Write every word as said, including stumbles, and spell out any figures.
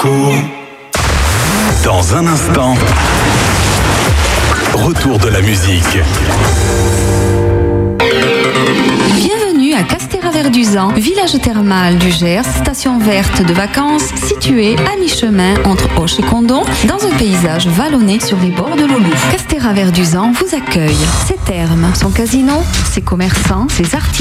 Dans un instant, retour de la musique. Bienvenue à Castéraverduzan, village thermal du Gers, station verte de vacances située à mi-chemin entre Auch et Condom, dans un paysage vallonné sur les bords de l'Aulou. Castéraverduzan vous accueille. Ses thermes, son casino, ses commerçants, ses artisans